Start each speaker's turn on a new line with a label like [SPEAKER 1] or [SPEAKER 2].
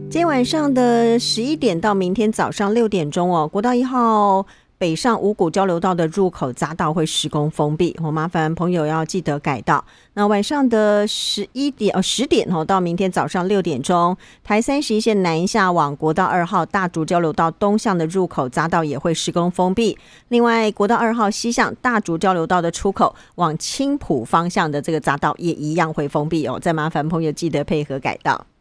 [SPEAKER 1] 今天晚上的11点到明天早上6点钟哦，国道1号北上五股交流道的入口匝道会施工封闭，麻烦朋友要记得改道。那晚上的10点到明天早上6点钟，台31线南下往国道2号大竹交流道东向的入口匝道也会施工封闭。另外，国道2号西向大竹交流道的出口往青埔方向的这个匝道也一样会封闭哦，再麻烦朋友记得配合改道。